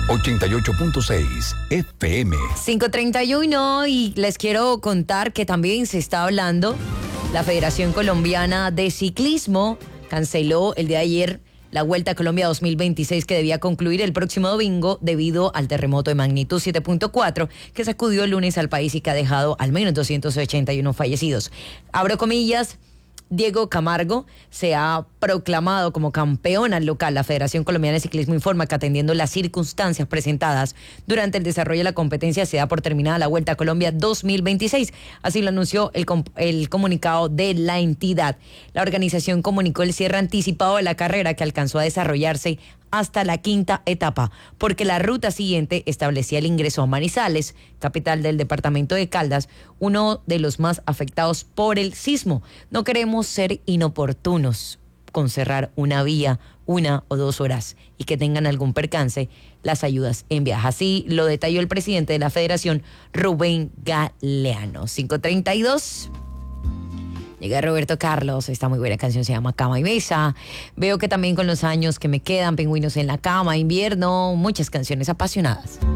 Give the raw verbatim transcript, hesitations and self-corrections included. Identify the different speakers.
Speaker 1: ochenta y ocho punto seis F M.
Speaker 2: cinco treinta y uno y les quiero contar que también se está hablando. La Federación Colombiana de Ciclismo canceló el día de ayer la Vuelta a Colombia dos mil veintiséis, que debía concluir el próximo domingo debido al terremoto de magnitud siete punto cuatro que sacudió el lunes al país y que ha dejado al menos doscientos ochenta y uno fallecidos. Abro comillas. Diego Camargo se ha proclamado como campeona local. La Federación Colombiana de Ciclismo informa que, atendiendo las circunstancias presentadas durante el desarrollo de la competencia, se da por terminada la Vuelta a Colombia dos mil veintiséis. Así lo anunció el, el comunicado de la entidad. La organización comunicó el cierre anticipado de la carrera, que alcanzó a desarrollarse hasta la quinta etapa, porque la ruta siguiente establecía el ingreso a Manizales, capital del departamento de Caldas, uno de los más afectados por el sismo. No queremos ser inoportunos con cerrar una vía una o dos horas y que tengan algún percance las ayudas en viaje. Así lo detalló el presidente de la federación, Rubén Galeano. cinco treinta y dos. Llega Roberto Carlos, esta muy buena canción se llama Cama y Mesa. Veo que también con los años que me quedan, Pingüinos en la Cama, Invierno, muchas canciones apasionadas.